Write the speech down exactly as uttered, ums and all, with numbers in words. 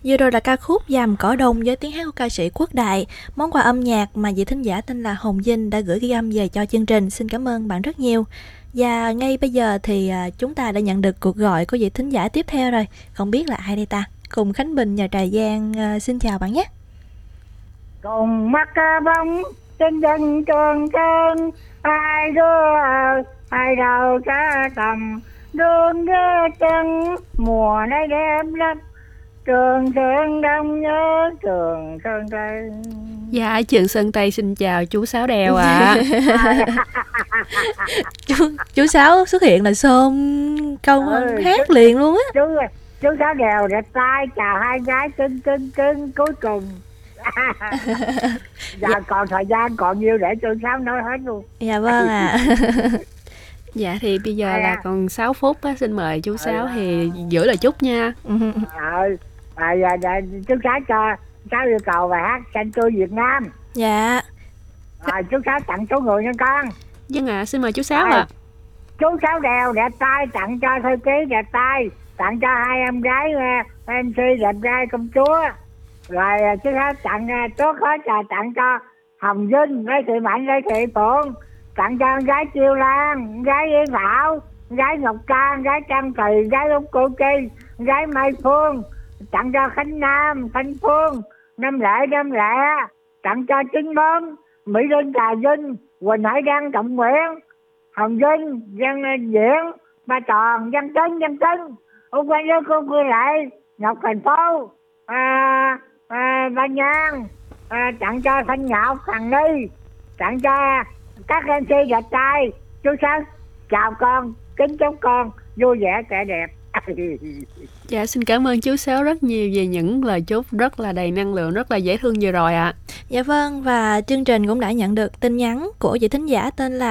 Vừa rồi là ca khúc Dằm Cỏ Đông với tiếng hát của ca sĩ Quốc Đại. Món quà âm nhạc mà vị thính giả tên là Hồng Vinh đã gửi ghi âm về cho chương trình. Xin cảm ơn bạn rất nhiều. Và ngay bây giờ thì chúng ta đã nhận được cuộc gọi của vị thính giả tiếp theo rồi. Không biết là ai đây ta? Cùng Khánh Bình nhà Trà Giang xin chào bạn nhé. Cùng mắt ca bóng trên dân trường chân, hai đứa hai đầu cá tầm đường ghé chân, mùa nay đẹp lắm Trường Sơn Đông nhớ Trường Sơn Tây. Dạ, Trường Sơn Tây xin chào chú Sáu Đèo ạ. À. chú, chú Sáu xuất hiện là xôm câu ừ, hát chú, liền luôn á. Chú chú Sáu Đèo đẹp trai chào hai gái cưng cưng cưng cuối cùng. Dạ, dạ còn thời gian còn nhiêu để chú Sáu nói hết luôn. Dạ vâng ạ. À. Dạ thì bây giờ à. là còn sáu phút á, xin mời chú Sáu thì giữ lời chúc nha. Ờ, à, dạ, dạ, chú Sáu cho Sáu yêu cầu bài hát Xanh Tươi Việt Nam. Dạ. À, chú Sáu tặng số người nha con. Vâng ạ, à, xin mời chú Sáu ạ. À. Chú Sáu Đèo đẹp trai tặng cho thư ký đẹp trai, tặng cho hai em gái em xê đẹp trai công chúa. Rồi chú Sáu tặng tốt hết là tặng cho Hồng Vinh, Lê Thị Mạnh, Lê Thị Phượng, tặng cho con gái Chiêu Lan, gái Yến Thảo, gái Ngọc Trang, gái Trang Kỳ, gái Úc Cô Kỳ, gái Mai Phương, tặng cho Khánh Nam, Thanh Phương, Năm Lệ, Năm Lệ, tặng cho Chính Bốn, Mỹ Linh, Trà Vinh, Quỳnh Hải Đăng, Trọng Nguyễn, Hồng Vinh, Văn Diễn, Ba Tròn, Văn Trấn, Văn Trấn, Úc Quang Nhớ, Cô Quy Lệ, Ngọc Thành Phố, à, à, Ba Nhan, à, tặng cho Thanh Ngọc, Hằng Ni, tặng cho các em xê đẹp trai. Chú Sáu chào con, kính chúc con vui vẻ trẻ đẹp. Dạ, xin cảm ơn chú Sáu rất nhiều về những lời chúc rất là đầy năng lượng, rất là dễ thương vừa rồi ạ. À. Dạ vâng, và chương trình cũng đã nhận được tin nhắn của vị thính giả tên là